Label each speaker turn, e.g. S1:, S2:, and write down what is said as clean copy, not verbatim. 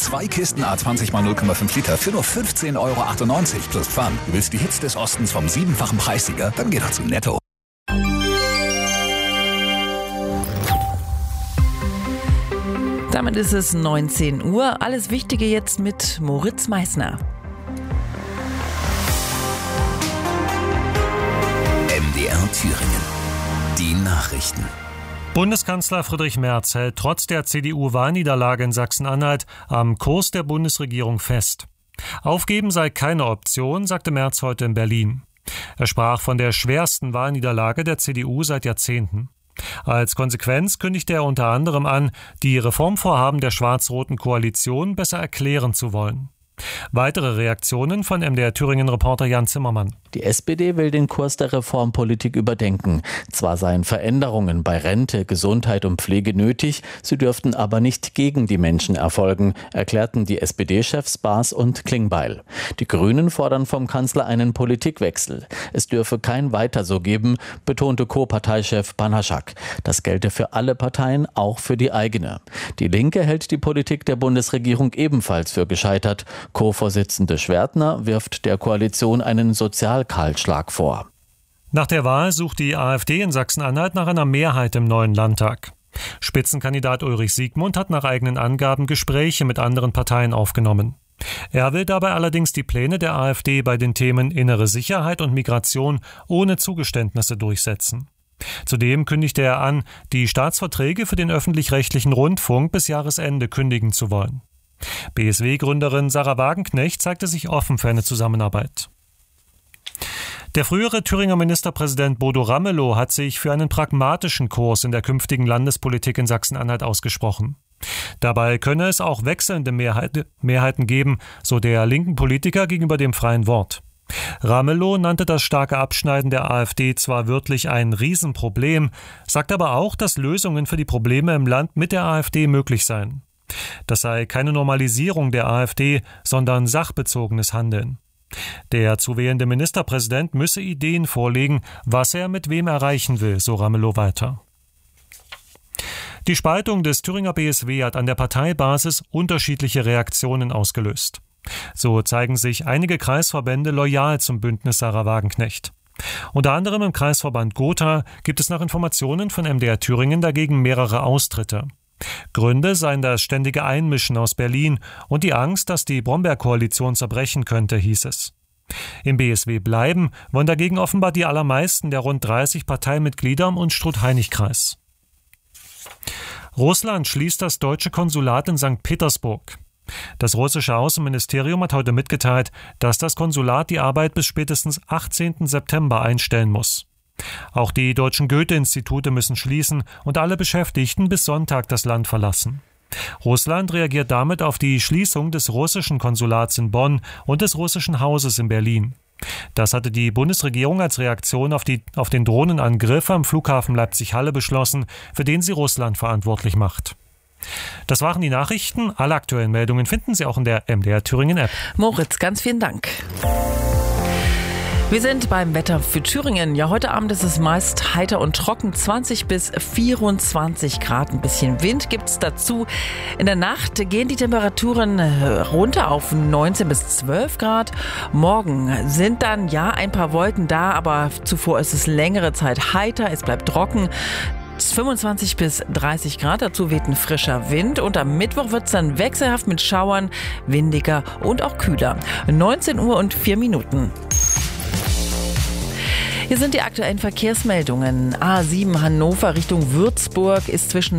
S1: 2 Kisten A20 mal 0,5 Liter für nur 15,98 € plus Pfand. Du willst die Hits des Ostens vom 7-fachen Preissieger? Dann geh doch zu Netto.
S2: Damit ist es 19 Uhr. Alles Wichtige jetzt mit Moritz Meissner.
S3: MDR Thüringen. Die Nachrichten.
S4: Bundeskanzler Friedrich Merz hält trotz der CDU-Wahlniederlage in Sachsen-Anhalt am Kurs der Bundesregierung fest. Aufgeben sei keine Option, sagte Merz heute in Berlin. Er sprach von der schwersten Wahlniederlage der CDU seit Jahrzehnten. Als Konsequenz kündigte er unter anderem an, die Reformvorhaben der schwarz-roten Koalition besser erklären zu wollen. Weitere Reaktionen von MDR Thüringen-Reporter Jan Zimmermann.
S5: Die SPD will den Kurs der Reformpolitik überdenken. Zwar seien Veränderungen bei Rente, Gesundheit und Pflege nötig, sie dürften aber nicht gegen die Menschen erfolgen, erklärten die SPD-Chefs Baas und Klingbeil. Die Grünen fordern vom Kanzler einen Politikwechsel. Es dürfe kein Weiter so geben, betonte Co-Parteichef Panaschak. Das gelte für alle Parteien, auch für die eigene. Die Linke hält die Politik der Bundesregierung ebenfalls für gescheitert. Co-Vorsitzende Schwertner wirft der Koalition einen Sozialkahlschlag vor.
S4: Nach der Wahl sucht die AfD in Sachsen-Anhalt nach einer Mehrheit im neuen Landtag. Spitzenkandidat Ulrich Siegmund hat nach eigenen Angaben Gespräche mit anderen Parteien aufgenommen. Er will dabei allerdings die Pläne der AfD bei den Themen innere Sicherheit und Migration ohne Zugeständnisse durchsetzen. Zudem kündigte er an, die Staatsverträge für den öffentlich-rechtlichen Rundfunk bis Jahresende kündigen zu wollen. BSW-Gründerin Sarah Wagenknecht zeigte sich offen für eine Zusammenarbeit. Der frühere Thüringer Ministerpräsident Bodo Ramelow hat sich für einen pragmatischen Kurs in der künftigen Landespolitik in Sachsen-Anhalt ausgesprochen. Dabei könne es auch wechselnde Mehrheiten geben, so der linken Politiker gegenüber dem Freien Wort. Ramelow nannte das starke Abschneiden der AfD zwar wörtlich ein Riesenproblem, sagt aber auch, dass Lösungen für die Probleme im Land mit der AfD möglich seien. Das sei keine Normalisierung der AfD, sondern sachbezogenes Handeln. Der zu wählende Ministerpräsident müsse Ideen vorlegen, was er mit wem erreichen will, so Ramelow weiter. Die Spaltung des Thüringer BSW hat an der Parteibasis unterschiedliche Reaktionen ausgelöst. So zeigen sich einige Kreisverbände loyal zum Bündnis Sarah Wagenknecht. Unter anderem im Kreisverband Gotha gibt es nach Informationen von MDR Thüringen dagegen mehrere Austritte. Gründe seien das ständige Einmischen aus Berlin und die Angst, dass die Brombeer-Koalition zerbrechen könnte, hieß es. Im BSW bleiben wollen dagegen offenbar die allermeisten der rund 30 Parteimitglieder im Unstrut-Heinig-Kreis. Russland schließt das deutsche Konsulat in St. Petersburg. Das russische Außenministerium hat heute mitgeteilt, dass das Konsulat die Arbeit bis spätestens 18. September einstellen muss. Auch die deutschen Goethe-Institute müssen schließen und alle Beschäftigten bis Sonntag das Land verlassen. Russland reagiert damit auf die Schließung des russischen Konsulats in Bonn und des russischen Hauses in Berlin. Das hatte die Bundesregierung als Reaktion auf den Drohnenangriff am Flughafen Leipzig-Halle beschlossen, für den sie Russland verantwortlich macht. Das waren die Nachrichten. Alle aktuellen Meldungen finden Sie auch in der MDR Thüringen App.
S2: Moritz, ganz vielen Dank. Wir sind beim Wetter für Thüringen. Ja, heute Abend ist es meist heiter und trocken, 20 bis 24 Grad. Ein bisschen Wind gibt's dazu. In der Nacht gehen die Temperaturen runter auf 19 bis 12 Grad. Morgen sind dann ein paar Wolken da, aber zuvor ist es längere Zeit heiter. Es bleibt trocken. 25 bis 30 Grad, dazu weht ein frischer Wind und am Mittwoch wird es dann wechselhaft mit Schauern, windiger und auch kühler. 19 Uhr und 4 Minuten. Hier sind die aktuellen Verkehrsmeldungen. A7 Hannover Richtung Würzburg ist zwischen